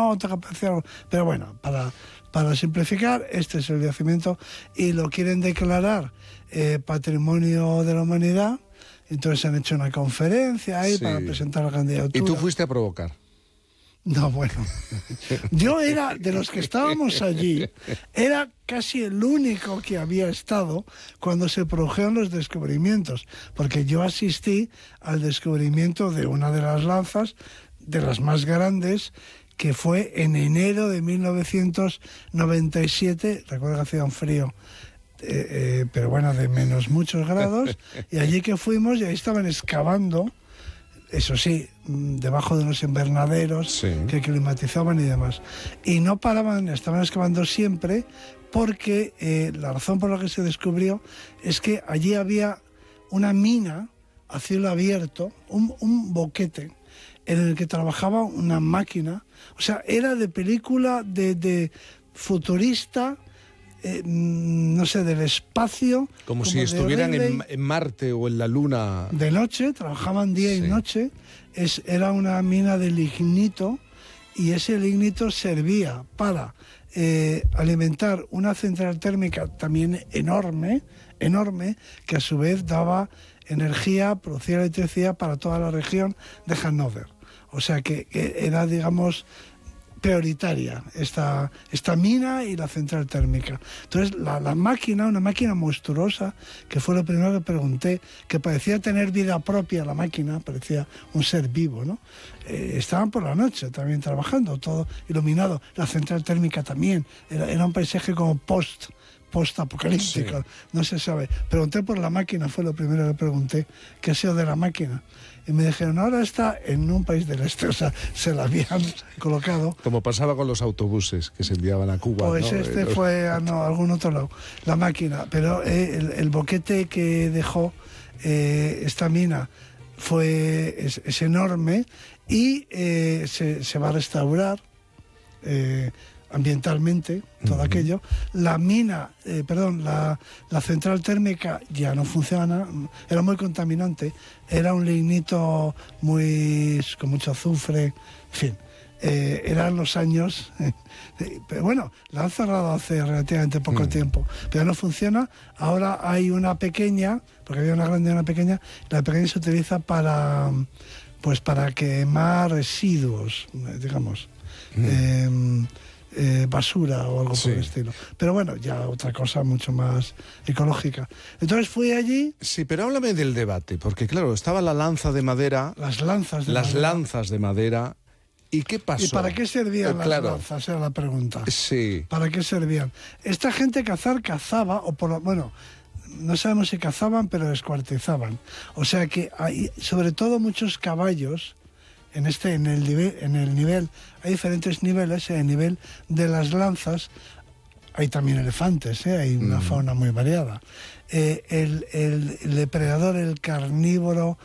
otra capacidad. Pero bueno, para simplificar, este es el yacimiento y lo quieren declarar Patrimonio de la Humanidad. Entonces han hecho una conferencia ahí para presentar la candidatura. ¿Y tú fuiste a provocar? No, bueno, yo era de los que estábamos allí, era casi el único que había estado cuando se produjeron los descubrimientos, porque yo asistí al descubrimiento de una de las lanzas, de las más grandes, que fue en enero de 1997, recuerdo que hacía un frío, pero bueno, de menos muchos grados, y allí que fuimos, y ahí estaban excavando, eso sí, debajo de los invernaderos que climatizaban y demás. Y no paraban, estaban excavando siempre, porque la razón por la que se descubrió es que allí había una mina a cielo abierto, un boquete, en el que trabajaba una máquina. O sea, era de película de futurista, no sé, del espacio. Como si estuvieran en Marte o en la Luna. De noche, trabajaban día y noche. Era una mina de lignito, y ese lignito servía para alimentar una central térmica también enorme, que a su vez daba energía, producía electricidad para toda la región de Hannover. O sea que era, digamos, prioritaria esta mina y la central térmica. Entonces la máquina, una máquina monstruosa, que fue lo primero que pregunté, que parecía tener vida propia, la máquina parecía un ser vivo, ¿no? Estaban por la noche también trabajando, todo iluminado. La central térmica también, era un paisaje como post-apocalíptico, no se sabe. Pregunté por la máquina, fue lo primero que pregunté, ¿qué ha sido de la máquina? Y me dijeron, ahora está en un país del este, o sea, se la habían colocado. Como pasaba con los autobuses que se enviaban a Cuba. Pues ¿no? Fue a algún otro lado, la máquina. Pero el boquete que dejó esta mina es enorme, y se va a restaurar ambientalmente todo aquello. La mina, la central térmica ya no funciona, era muy contaminante, era un lignito con mucho azufre, en fin, eran los años, pero bueno, la han cerrado hace relativamente poco tiempo, pero no funciona. Ahora hay una pequeña, porque había una grande y una pequeña, la pequeña se utiliza para quemar residuos, digamos, basura o algo por el estilo. Pero bueno, ya otra cosa mucho más ecológica. Entonces fui allí. Sí, pero háblame del debate, porque claro, estaba la lanza de madera. Las lanzas de madera. ¿Y qué pasó? ¿Y para qué servían las lanzas? Era la pregunta. Sí. ¿Para qué servían? Esta gente cazaba, bueno, no sabemos si cazaban, pero descuartizaban. O sea que hay, sobre todo, muchos caballos. En el nivel, hay diferentes niveles. En el nivel de las lanzas hay también elefantes, hay una fauna muy variada. El depredador, el carnívoro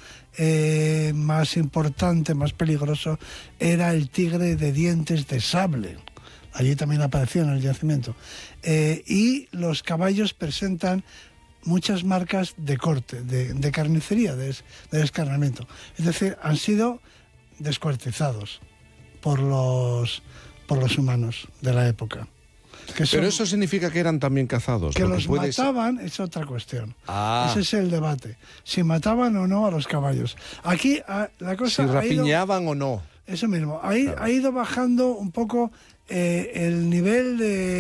más importante, más peligroso, era el tigre de dientes de sable. Allí también apareció en el yacimiento. Y los caballos presentan muchas marcas de corte, de carnicería, de descarnamiento. Es decir, han sido descuartizados por los humanos de la época. Pero eso significa que eran también cazados. Que los mataban es otra cuestión. Ese es el debate. Si mataban o no a los caballos. Aquí la cosa... Si rapiñaban o no. Eso mismo. Ha ido bajando un poco el nivel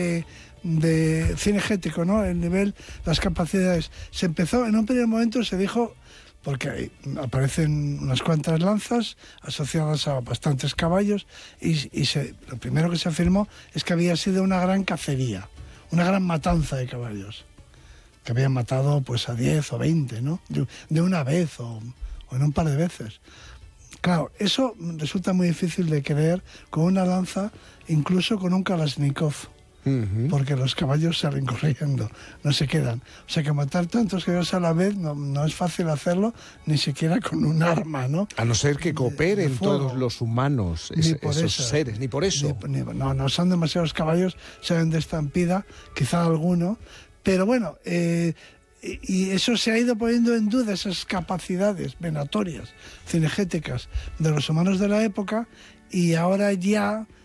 de cinegético, ¿no? El nivel, las capacidades. Se empezó, en un primer momento se dijo... porque aparecen unas cuantas lanzas asociadas a bastantes caballos, y lo primero que se afirmó es que había sido una gran cacería, una gran matanza de caballos, que habían matado pues a 10 o 20, ¿no? De una vez o en un par de veces. Claro, eso resulta muy difícil de creer con una lanza, incluso con un Kalashnikov. Porque los caballos salen corriendo, no se quedan. O sea que matar tantos caballos a la vez no es fácil hacerlo, ni siquiera con un arma, ¿no? A no ser que cooperen todos los humanos, esos seres, ni por eso. No son demasiados caballos, salen de estampida, quizá alguno, pero bueno, y eso se ha ido poniendo en duda, esas capacidades venatorias, cinegéticas de los humanos de la época, y ahora ya